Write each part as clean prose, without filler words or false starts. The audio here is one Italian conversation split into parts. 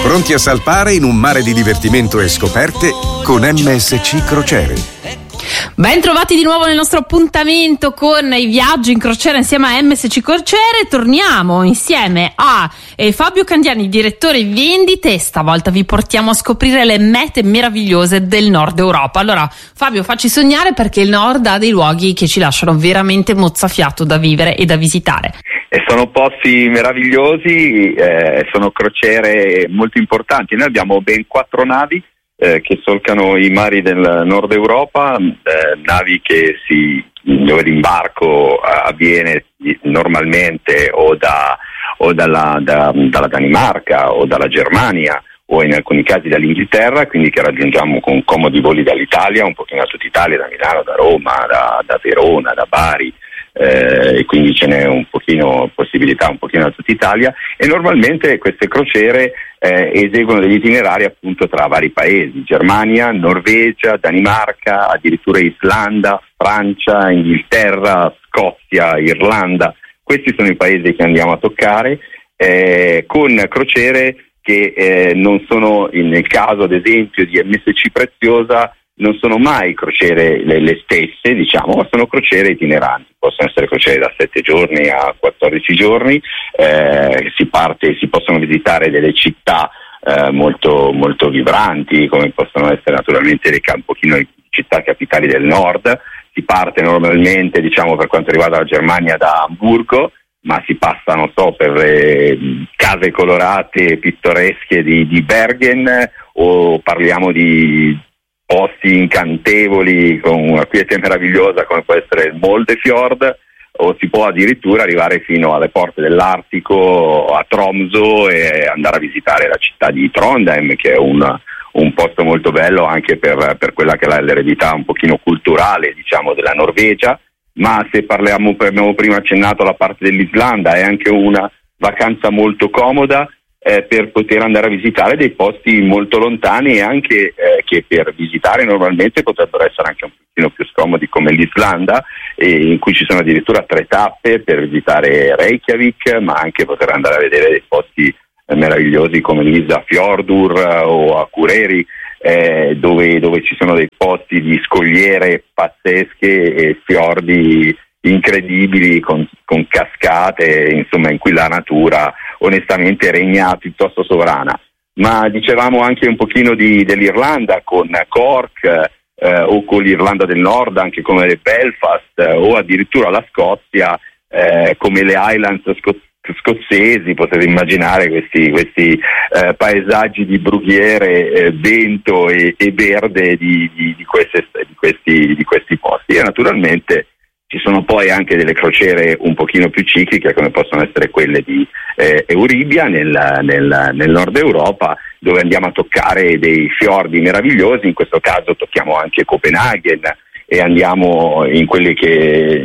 Pronti a salpare in un mare di divertimento e scoperte con MSC Crociere. Ben trovati di nuovo nel nostro appuntamento con i viaggi in crociera insieme a MSC Crociere. Torniamo insieme a Fabio Candiani, direttore vendite, e stavolta vi portiamo a scoprire le mete meravigliose del Nord Europa. Allora Fabio, facci sognare, perché il Nord ha dei luoghi che ci lasciano veramente mozzafiato da vivere e da visitare. E sono posti meravigliosi, sono crociere molto importanti. Noi abbiamo ben 4 navi che solcano i mari del Nord Europa, navi dove l'imbarco avviene normalmente dalla Danimarca o dalla Germania, o in alcuni casi dall'Inghilterra, quindi che raggiungiamo con comodi voli dall'Italia, un pochino da tutta Italia, da Milano, da Roma, da Verona, da Bari. E quindi ce n'è possibilità un pochino da tutta Italia, e normalmente queste crociere eseguono degli itinerari appunto tra vari paesi: Germania, Norvegia, Danimarca, addirittura Islanda, Francia, Inghilterra, Scozia, Irlanda. Questi sono i paesi che andiamo a toccare, con crociere che non sono, nel caso ad esempio di MSC Preziosa, non sono mai crociere le stesse, diciamo, ma sono crociere itineranti. Possono essere crociere da 7 giorni a 14 giorni, si possono visitare delle città molto, molto vibranti, come possono essere naturalmente un pochino le città capitali del nord. Si parte normalmente, diciamo, per quanto riguarda la Germania, da Amburgo, ma si passa, non so, per case colorate pittoresche di Bergen, o parliamo di posti incantevoli con una quiete meravigliosa come può essere il Moldefjord, o si può addirittura arrivare fino alle porte dell'Artico, a Tromsø, e andare a visitare la città di Trondheim, che è un posto molto bello anche per quella che è l'eredità un pochino culturale, diciamo, della Norvegia. Ma se abbiamo prima accennato alla parte dell'Islanda, è anche una vacanza molto comoda per poter andare a visitare dei posti molto lontani, e anche che per visitare normalmente potrebbero essere anche un pochino più scomodi, come l'Islanda, in cui ci sono addirittura 3 tappe per visitare Reykjavik, ma anche poter andare a vedere dei posti meravigliosi come l'Isa Fjordur o Akureyri, dove ci sono dei posti di scogliere pazzesche e fiordi incredibili con cascate, insomma, in cui la natura onestamente regna piuttosto sovrana. Ma dicevamo anche un pochino dell'Irlanda, con Cork, o con l'Irlanda del Nord, anche come Belfast, o addirittura la Scozia, come le Highlands scozzesi. Potete immaginare questi paesaggi di brughiere, vento e verde di questi posti. E naturalmente ci sono poi anche delle crociere un pochino più cicliche, come possono essere quelle di Euribia nel Nord Europa, dove andiamo a toccare dei fiordi meravigliosi. In questo caso tocchiamo anche Copenaghen, e andiamo in quelle che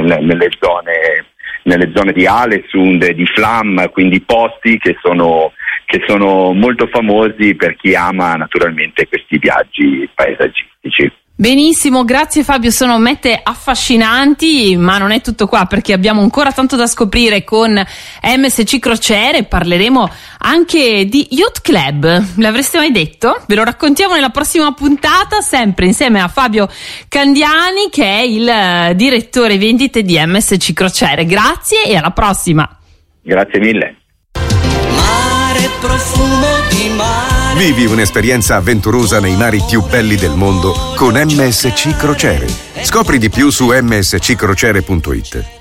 nelle zone di Alesund, di Flam, quindi posti che sono molto famosi per chi ama naturalmente questi viaggi paesaggistici. Benissimo, grazie Fabio, sono mete affascinanti, ma non è tutto qua, perché abbiamo ancora tanto da scoprire con MSC Crociere. Parleremo anche di Yacht Club, l'avreste mai detto? Ve lo raccontiamo nella prossima puntata, sempre insieme a Fabio Candiani, che è il direttore vendite di MSC Crociere. Grazie e alla prossima. Grazie mille. Mare, profumo di mare. Vivi un'esperienza avventurosa nei mari più belli del mondo con MSC Crociere. Scopri di più su msccrociere.it.